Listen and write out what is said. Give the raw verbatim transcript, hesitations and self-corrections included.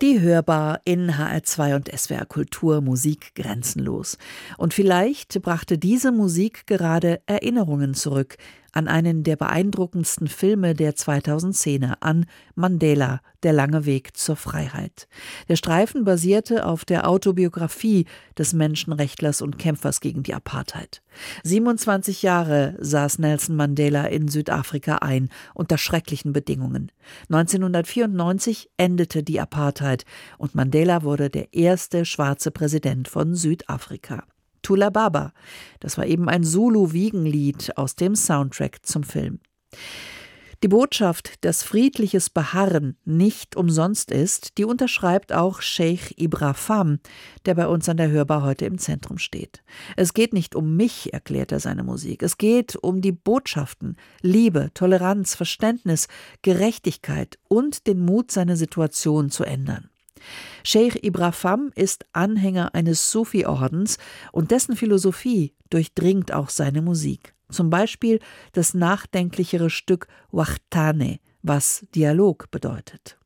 Die Hörbar in H R zwei und S W R Kultur, Musik grenzenlos. Und vielleicht brachte diese Musik gerade Erinnerungen zurück an einen der beeindruckendsten Filme der zweitausendzehner, an Mandela, der lange Weg zur Freiheit. Der Streifen basierte auf der Autobiografie des Menschenrechtlers und Kämpfers gegen die Apartheid. siebenundzwanzig Jahre saß Nelson Mandela in Südafrika ein, unter schrecklichen Bedingungen. neunzehnhundertvierundneunzig endete die Apartheid und Mandela wurde der erste schwarze Präsident von Südafrika. Thula Baba, das war eben ein Zulu-Wiegenlied aus dem Soundtrack zum Film. Die Botschaft, dass friedliches Beharren nicht umsonst ist, die unterschreibt auch Cheikh Ibra Fam, der bei uns an der Hörbar heute im Zentrum steht. Es geht nicht um mich, erklärt er seine Musik. Es geht um die Botschaften, Liebe, Toleranz, Verständnis, Gerechtigkeit und den Mut, seine Situation zu ändern. Cheikh Ibra Fam ist Anhänger eines Sufi-Ordens und dessen Philosophie durchdringt auch seine Musik. Zum Beispiel das nachdenklichere Stück Wachtane, was Dialog bedeutet.